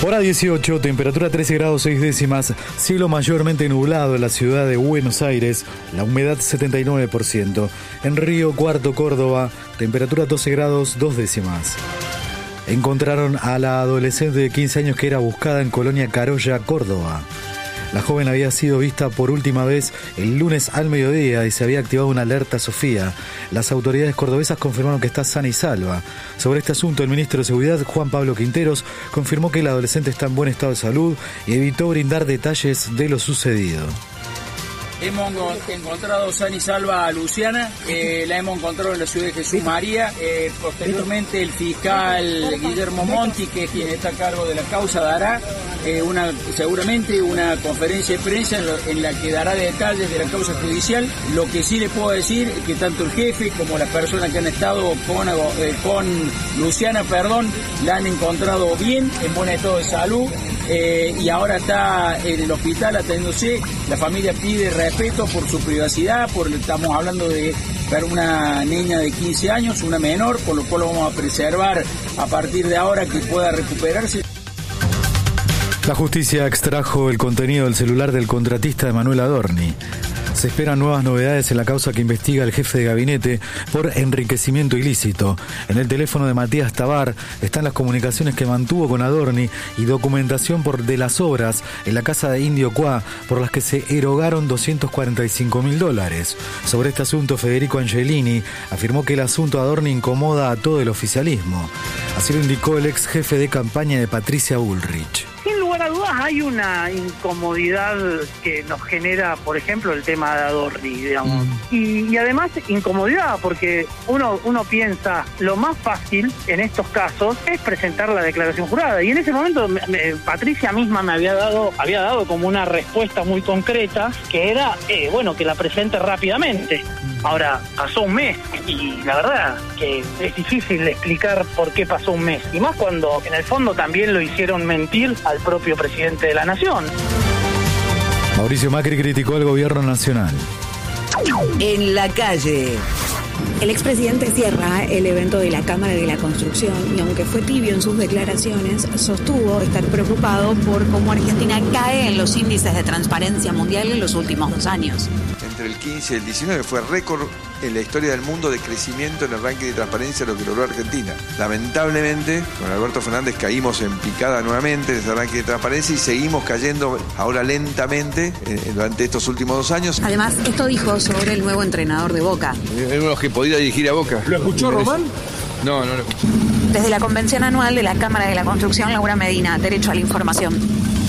Hora 18, temperatura 13 grados 6 décimas, cielo mayormente nublado en la ciudad de Buenos Aires, la humedad 79%. En Río Cuarto, Córdoba, temperatura 12 grados 2 décimas. Encontraron a la adolescente de 15 años que era buscada en Colonia Carolla, Córdoba. La joven había sido vista por última vez el lunes al mediodía y se había activado una alerta Sofía. Las autoridades cordobesas confirmaron que está sana y salva. Sobre este asunto, el ministro de Seguridad, Juan Pablo Quinteros, confirmó que el adolescente está en buen estado de salud y evitó brindar detalles de lo sucedido. Hemos encontrado sana y salva a Luciana, la hemos encontrado en la ciudad de Jesús María. Posteriormente el fiscal Guillermo Monti, que es quien está a cargo de la causa, dará seguramente una conferencia de prensa en la que dará detalles de la causa judicial. Lo que sí le puedo decir es que tanto el jefe como las personas que han estado con Luciana, la han encontrado bien, en buen estado de salud, y ahora está en el hospital atendiéndose. La familia pide respeto por su privacidad, estamos hablando de una niña de 15 años, una menor, por lo cual lo vamos a preservar a partir de ahora que pueda recuperarse. La justicia extrajo el contenido del celular del contratista Emanuel Adorni. Se esperan nuevas novedades en la causa que investiga el jefe de gabinete por enriquecimiento ilícito. En el teléfono de Matías Tabar están las comunicaciones que mantuvo con Adorni y documentación de las obras en la casa de Indio Cuá por las que se erogaron $245.000. Sobre este asunto, Federico Angelini afirmó que el asunto Adorni incomoda a todo el oficialismo. Así lo indicó el ex jefe de campaña de Patricia Bullrich. Sin lugar a dudas hay una incomodidad que nos genera, por ejemplo, el tema de Adorni, digamos. Y además incomodidad porque uno piensa lo más fácil en estos casos es presentar la declaración jurada. Y en ese momento Patricia misma me había dado como una respuesta muy concreta que era, que la presente rápidamente. Ahora, pasó un mes y la verdad que es difícil explicar por qué pasó un mes. Y más cuando en el fondo también lo hicieron mentir al propio presidente de la Nación. Mauricio Macri criticó al gobierno nacional. En la calle. El expresidente cierra el evento de la Cámara de la Construcción y aunque fue tibio en sus declaraciones, sostuvo estar preocupado por cómo Argentina cae en los índices de transparencia mundial en los últimos 2 años. Entre el 15 y el 19 fue récord en la historia del mundo de crecimiento en el ranking de transparencia, lo que logró Argentina. Lamentablemente, con Alberto Fernández caímos en picada nuevamente en ese ranking de transparencia y seguimos cayendo ahora lentamente durante estos últimos 2 años. Además, esto dijo sobre el nuevo entrenador de Boca. Es uno de los que podría dirigir a Boca. ¿Lo escuchó Román? No lo escuché. Desde la convención anual de la Cámara de la Construcción, Laura Medina, Derecho a la Información.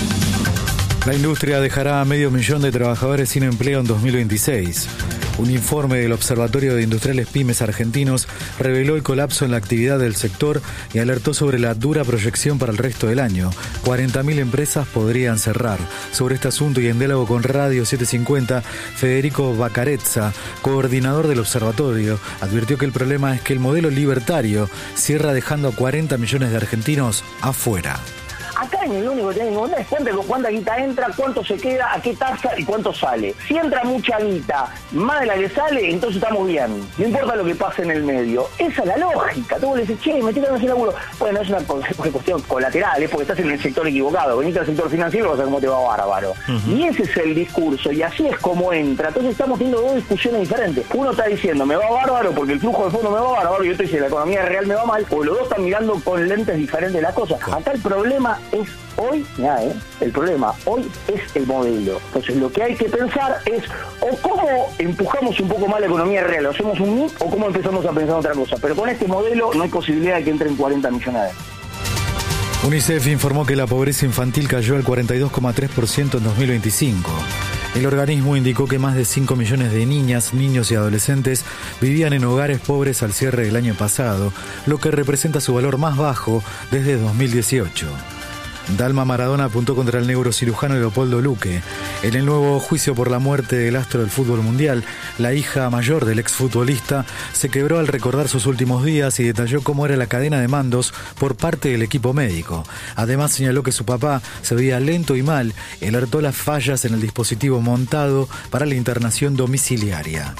La industria dejará a 500.000 de trabajadores sin empleo en 2026. Un informe del Observatorio de Industriales Pymes Argentinos reveló el colapso en la actividad del sector y alertó sobre la dura proyección para el resto del año. 40.000 empresas podrían cerrar. Sobre este asunto y en diálogo con Radio 750, Federico Bacarezza, coordinador del observatorio, advirtió que el problema es que el modelo libertario cierra dejando a 40 millones de argentinos afuera. Acá lo único que tienen que contar es cuánta guita entra, cuánto se queda, a qué tasa y cuánto sale. Si entra mucha guita, más de la que sale, entonces estamos bien. No importa lo que pase en el medio. Esa es la lógica. Tú le dices, metete en ese laburo. Bueno, es una cuestión colateral, es porque estás en el sector equivocado. Veniste al sector financiero, vas a ver cómo te va bárbaro. Y ese es el discurso, y así es como entra. Entonces estamos teniendo 2 discusiones diferentes. Uno está diciendo, me va bárbaro porque el flujo de fondo me va bárbaro, y otro dice, la economía real me va mal, o los dos están mirando con lentes diferentes de la cosa. Acá el problema es hoy, el problema hoy es el modelo. Entonces lo que hay que pensar es o cómo empujamos un poco más la economía real, o hacemos un mix, o cómo empezamos a pensar otra cosa. Pero con este modelo no hay posibilidad de que entren 40 millones. UNICEF informó que la pobreza infantil cayó al 42,3% en 2025. El organismo indicó que más de 5 millones de niñas, niños y adolescentes vivían en hogares pobres al cierre del año pasado, lo que representa su valor más bajo desde 2018. Dalma Maradona apuntó contra el neurocirujano Leopoldo Luque. En el nuevo juicio por la muerte del astro del fútbol mundial, la hija mayor del exfutbolista se quebró al recordar sus últimos días y detalló cómo era la cadena de mandos por parte del equipo médico. Además señaló que su papá se veía lento y mal y alertó las fallas en el dispositivo montado para la internación domiciliaria.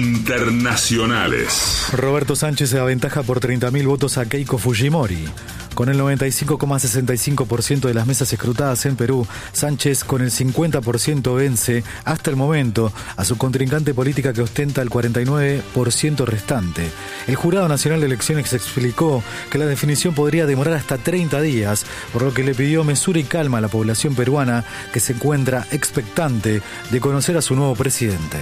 Internacionales. Roberto Sánchez se aventaja por 30.000 votos a Keiko Fujimori. con el 95,65% de las mesas escrutadas en Perú, Sánchez con el 50% vence hasta el momento a su contrincante política que ostenta el 49% restante. El Jurado Nacional de Elecciones explicó que la definición podría demorar hasta 30 días, por lo que le pidió mesura y calma a la población peruana que se encuentra expectante de conocer a su nuevo presidente.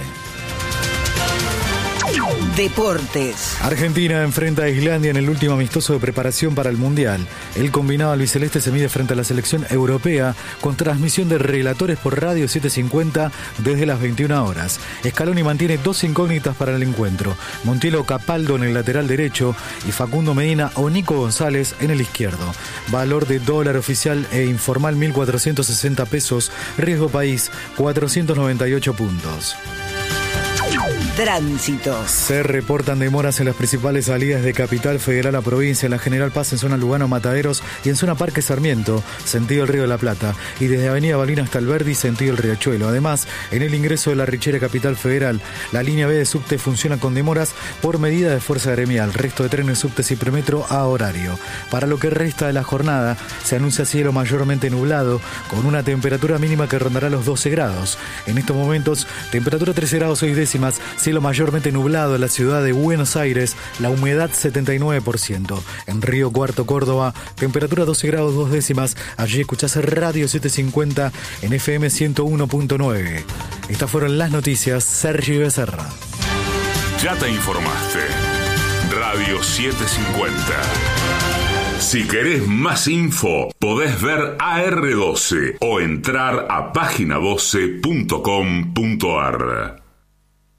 Deportes. Argentina enfrenta a Islandia en el último amistoso de preparación para el Mundial. El combinado albiceleste se mide frente a la selección europea con transmisión de relatores por Radio 750 desde las 21 horas. Scaloni mantiene dos incógnitas para el encuentro: Montiel o Capaldo en el lateral derecho y Facundo Medina o Nico González en el izquierdo. Valor de dólar oficial e informal 1.460 pesos. Riesgo país 498 puntos. Tránsito. Se reportan demoras en las principales salidas de Capital Federal a provincia, en la General Paz en zona Lugano Mataderos y en zona Parque Sarmiento, sentido el Río de la Plata, y desde Avenida Balbina hasta Alberdi, sentido el Riachuelo. Además, en el ingreso de la Richera Capital Federal, la línea B de subte funciona con demoras por medida de fuerza gremial. Resto de trenes, subtes y premetro a horario. Para lo que resta de la jornada, se anuncia cielo mayormente nublado, con una temperatura mínima que rondará los 12 grados. En estos momentos, temperatura 13 grados 6 décimas, cielo mayormente nublado en la ciudad de Buenos Aires, la humedad 79%. En Río Cuarto, Córdoba, temperatura 12 grados 2 décimas. Allí escuchás Radio 750 en FM 101.9. Estas fueron las noticias. Sergio Becerra. Ya te informaste. Radio 750. Si querés más info, podés ver AR12 o entrar a página12.com.ar.